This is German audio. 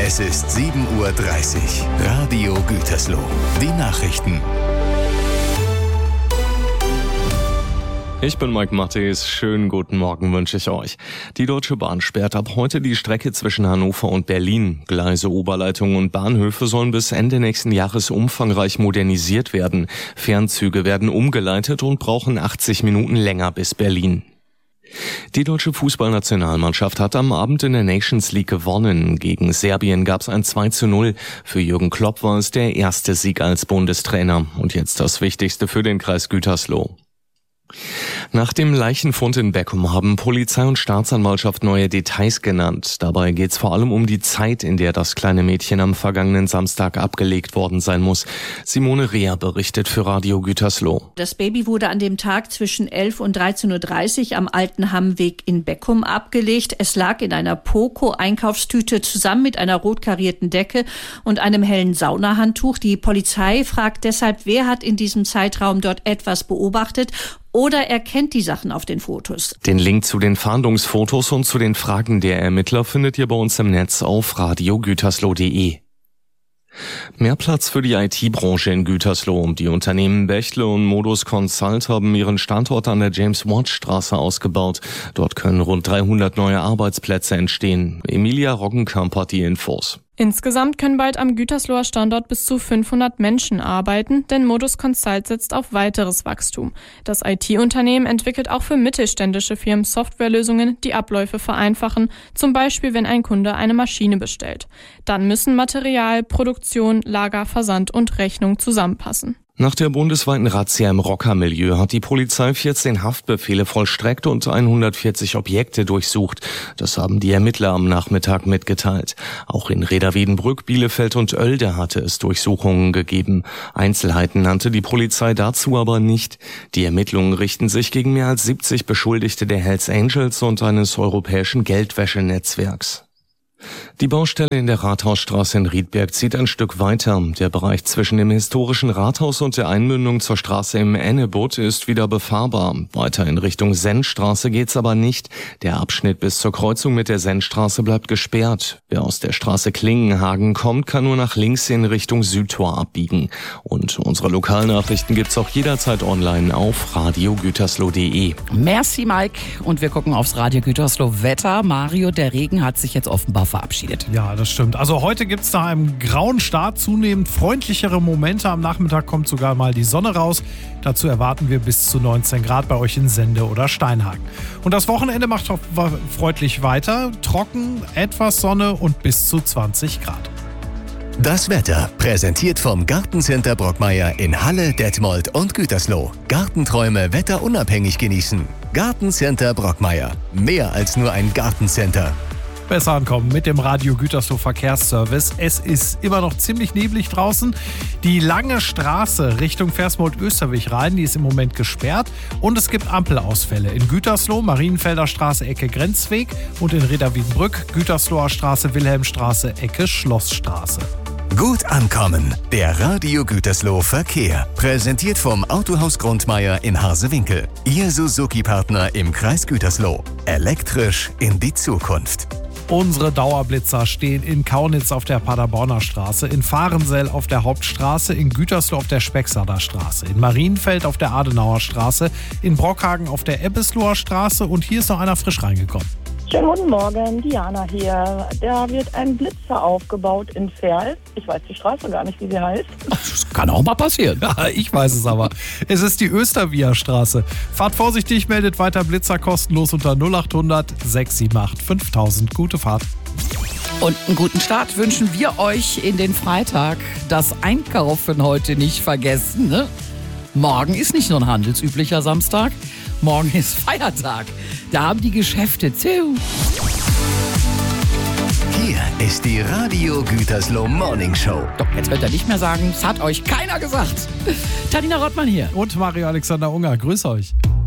Es ist 7:30 Uhr. Radio Gütersloh. Die Nachrichten. Ich bin Mike Mattes. Schönen guten Morgen wünsche ich euch. Die Deutsche Bahn sperrt ab heute die Strecke zwischen Hannover und Berlin. Gleise, Oberleitungen und Bahnhöfe sollen bis Ende nächsten Jahres umfangreich modernisiert werden. Fernzüge werden umgeleitet und brauchen 80 Minuten länger bis Berlin. Die deutsche Fußballnationalmannschaft hat am Abend in der Nations League gewonnen. Gegen Serbien gab es ein 2:0. Für Jürgen Klopp war es der erste Sieg als Bundestrainer. Und jetzt das Wichtigste für den Kreis Gütersloh. Nach dem Leichenfund in Beckum haben Polizei und Staatsanwaltschaft neue Details genannt. Dabei geht es vor allem um die Zeit, in der das kleine Mädchen am vergangenen Samstag abgelegt worden sein muss. Simone Reher berichtet für Radio Gütersloh. Das Baby wurde an dem Tag zwischen 11 und 13:30 Uhr am Alten Hammweg in Beckum abgelegt. Es lag in einer Poco-Einkaufstüte zusammen mit einer rot karierten Decke und einem hellen Saunahandtuch. Die Polizei fragt deshalb, wer hat in diesem Zeitraum dort etwas beobachtet oder er kennt die Sachen auf den Fotos. Den Link zu den Fahndungsfotos und zu den Fragen der Ermittler findet ihr bei uns im Netz auf radiogütersloh.de. Mehr Platz für die IT-Branche in Gütersloh. Die Unternehmen Bächle und Modus Consult haben ihren Standort an der James-Watt-Straße ausgebaut. Dort können rund 300 neue Arbeitsplätze entstehen. Emilia Roggenkamp hat die Infos. Insgesamt können bald am Gütersloher Standort bis zu 500 Menschen arbeiten, denn Modus Consult setzt auf weiteres Wachstum. Das IT-Unternehmen entwickelt auch für mittelständische Firmen Softwarelösungen, die Abläufe vereinfachen, zum Beispiel wenn ein Kunde eine Maschine bestellt. Dann müssen Material, Produktion, Lager, Versand und Rechnung zusammenpassen. Nach der bundesweiten Razzia im Rockermilieu hat die Polizei 14 Haftbefehle vollstreckt und 140 Objekte durchsucht. Das haben die Ermittler am Nachmittag mitgeteilt. Auch in Reda-Wiedenbrück, Bielefeld und Oelde hatte es Durchsuchungen gegeben. Einzelheiten nannte die Polizei dazu aber nicht. Die Ermittlungen richten sich gegen mehr als 70 Beschuldigte der Hells Angels und eines europäischen Geldwäschenetzwerks. Die Baustelle in der Rathausstraße in Riedberg zieht ein Stück weiter. Der Bereich zwischen dem historischen Rathaus und der Einmündung zur Straße im Ennebutt ist wieder befahrbar. Weiter in Richtung Sennstraße geht's aber nicht. Der Abschnitt bis zur Kreuzung mit der Sennstraße bleibt gesperrt. Wer aus der Straße Klingenhagen kommt, kann nur nach links in Richtung Südtor abbiegen. Und unsere Lokalnachrichten gibt's auch jederzeit online auf radiogütersloh.de. Merci Mike und wir gucken aufs Radio Gütersloh Wetter. Mario, der Regen hat sich jetzt offenbar verabschiedet. Ja, das stimmt. Also heute gibt es nach einem grauen Start zunehmend freundlichere Momente. Am Nachmittag kommt sogar mal die Sonne raus. Dazu erwarten wir bis zu 19 Grad bei euch in Sende oder Steinhagen. Und das Wochenende macht auch freundlich weiter. Trocken, etwas Sonne und bis zu 20 Grad. Das Wetter präsentiert vom Gartencenter Brockmeier in Halle, Detmold und Gütersloh. Gartenträume wetterunabhängig genießen. Gartencenter Brockmeier. Mehr als nur ein Gartencenter. Besser ankommen mit dem Radio Gütersloh Verkehrsservice. Es ist immer noch ziemlich neblig draußen. Die lange Straße Richtung Versmold-Österwig rein, die ist im Moment gesperrt. Und es gibt Ampelausfälle in Gütersloh, Marienfelder Straße, Ecke Grenzweg und in Reda-Wiedenbrück, Gütersloher Straße, Wilhelmstraße, Ecke Schlossstraße. Gut ankommen. Der Radio Gütersloh Verkehr. Präsentiert vom Autohaus Grundmeier in Harsewinkel. Ihr Suzuki-Partner im Kreis Gütersloh. Elektrisch in die Zukunft. Unsere Dauerblitzer stehen in Kaunitz auf der Paderborner Straße, in Fahrensell auf der Hauptstraße, in Gütersloh auf der Specksader Straße, in Marienfeld auf der Adenauer Straße, in Brockhagen auf der Ebbesloher Straße und hier ist noch einer frisch reingekommen. Schönen guten Morgen, Diana hier. Da wird ein Blitzer aufgebaut in Verl. Ich weiß die Straße gar nicht, wie sie heißt. Das kann auch mal passieren. Ja, ich weiß es aber. Es ist die Östervia-Straße. Fahrt vorsichtig, meldet weiter Blitzer kostenlos unter 0800 678 5000. Gute Fahrt. Und einen guten Start wünschen wir euch in den Freitag. Das Einkaufen heute nicht vergessen. Ne? Morgen ist nicht nur ein handelsüblicher Samstag. Morgen ist Feiertag. Da haben die Geschäfte zu. Hier ist die Radio Gütersloh Morning Show. Doch, jetzt wird er nicht mehr sagen, es hat euch keiner gesagt. Tanina Rottmann hier. Und Mario Alexander Unger, grüß euch.